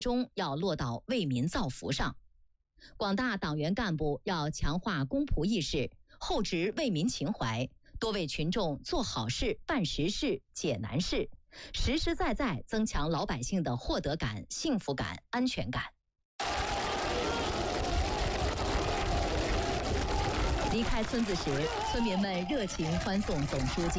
终要落到为民造福上。广大党员干部要强化公仆意识，厚植为民情怀，多为群众做好事、办实事、解难事，实实在在增强老百姓的获得感、幸福感、安全感。离开村子时，村民们热情欢送总书记。